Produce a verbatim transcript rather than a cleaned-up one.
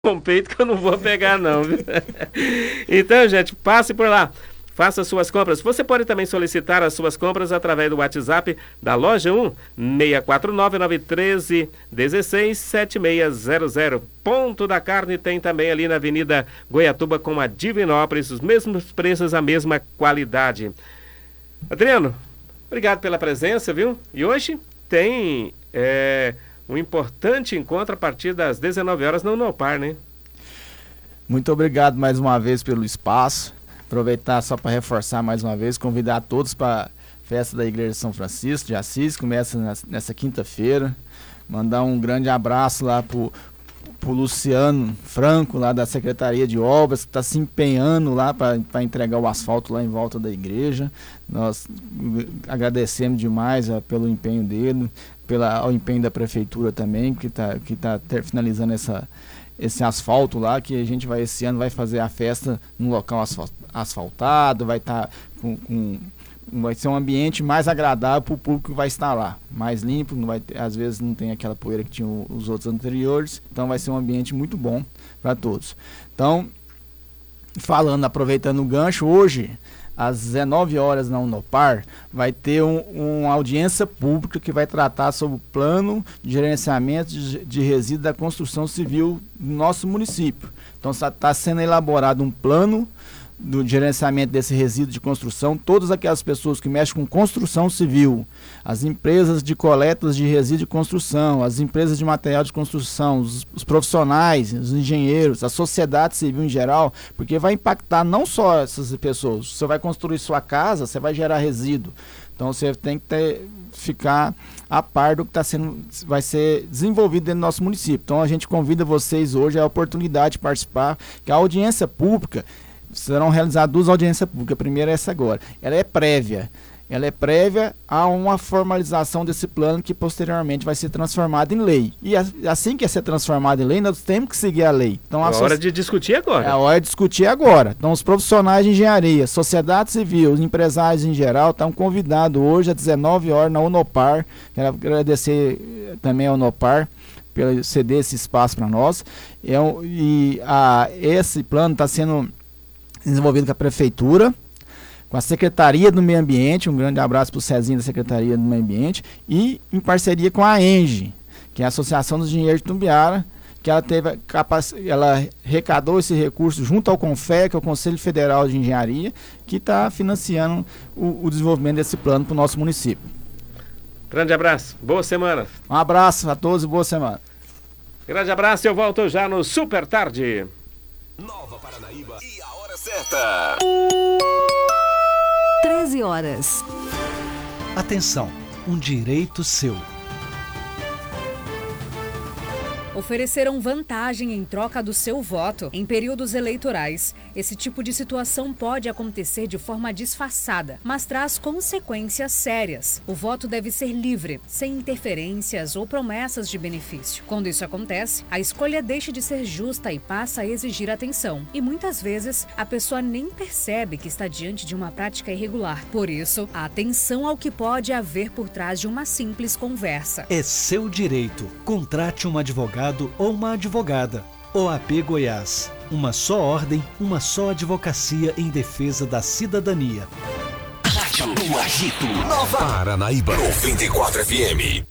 com peito que eu não vou pegar não, viu? Então, gente, passe por lá. Faça suas compras. Você pode também solicitar as suas compras através do WhatsApp da Loja um, seis quatro nove, nove um três, um seis sete seis zero zero. Ponto da Carne tem também ali na Avenida Goiatuba com a Divinópolis, os mesmos preços, a mesma qualidade. Adriano, obrigado pela presença, viu? E hoje tem é, um importante encontro a partir das dezenove horas no Unopar, né? Muito obrigado mais uma vez pelo espaço. Aproveitar só para reforçar mais uma vez, convidar todos para a festa da Igreja de São Francisco de Assis, começa nessa, nessa quinta-feira. Mandar um grande abraço lá para o Luciano Franco, lá da Secretaria de Obras, que está se empenhando lá para entregar o asfalto lá em volta da igreja. Nós agradecemos demais ó, pelo empenho dele, pela, ao empenho da Prefeitura também, que está que tá finalizando essa, esse asfalto lá, que a gente vai esse ano vai fazer a festa num local asfaltado. asfaltado, vai estar tá com, com vai ser um ambiente mais agradável para o público que vai estar lá, mais limpo, não vai ter, às vezes não tem aquela poeira que tinha os outros anteriores, então vai ser um ambiente muito bom para todos. Então, falando, aproveitando o gancho, hoje às dezenove horas na Unopar vai ter um, uma audiência pública que vai tratar sobre o plano de gerenciamento de, de resíduos da construção civil do nosso município. Então está sendo elaborado um plano do gerenciamento desse resíduo de construção. Todas aquelas pessoas que mexem com construção civil, as empresas de coletas de resíduo de construção, as empresas de material de construção, os, os profissionais, os engenheiros, a sociedade civil em geral, porque vai impactar não só essas pessoas. Você vai construir sua casa, você vai gerar resíduo. Então você tem que ter, ficar a par do que tá sendo, vai ser desenvolvido dentro do nosso município. Então a gente convida vocês hoje a oportunidade de participar, que a audiência pública serão realizadas duas audiências públicas. A primeira é essa agora. Ela é prévia. Ela é prévia a uma formalização desse plano que posteriormente vai ser transformado em lei. E assim que é ser transformado em lei, nós temos que seguir a lei. Então, é a hora de discutir agora. É a hora de discutir agora. Então, os profissionais de engenharia, sociedade civil, os empresários em geral estão convidados hoje às dezenove horas na Unopar. Quero agradecer também ao Unopar pelo ceder esse espaço para nós. É, e a, esse plano está sendo desenvolvido com a Prefeitura, com a Secretaria do Meio Ambiente, um grande abraço para o Cezinho da Secretaria do Meio Ambiente, e em parceria com a ENGE, que é a Associação dos Engenheiros de Itumbiara, que ela teve capac... ela arrecadou esse recurso junto ao CONFEA, que é o Conselho Federal de Engenharia, que está financiando o, o desenvolvimento desse plano para o nosso município. Grande abraço, boa semana. Um abraço a todos e boa semana. Grande abraço, eu volto já no Super Tarde. Nova Paranaíba e a hora certa. treze horas. Atenção, um direito seu. Ofereceram vantagem em troca do seu voto em períodos eleitorais. Esse tipo de situação pode acontecer de forma disfarçada, mas traz consequências sérias. O voto deve ser livre, sem interferências ou promessas de benefício. Quando isso acontece, a escolha deixa de ser justa e passa a exigir atenção. E muitas vezes, a pessoa nem percebe que está diante de uma prática irregular. Por isso, atenção ao que pode haver por trás de uma simples conversa. É seu direito. Contrate um advogado ou uma advogada. O A P Goiás. Uma só ordem, uma só advocacia em defesa da cidadania. Rádio do Agito. Nova Paranaíba noventa e quatro F M.